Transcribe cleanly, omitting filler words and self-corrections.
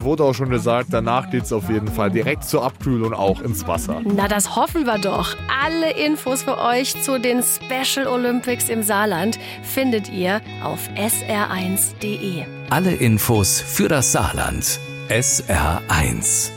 wurde auch schon gesagt, danach geht's auf jeden Fall direkt zur Abkühlung auch ins Wasser. Na, das hoffen wir doch. Alle Infos für euch zu den Special Olympics im Saarland findet ihr auf sr1.de. Alle Infos für das Saarland. SR1.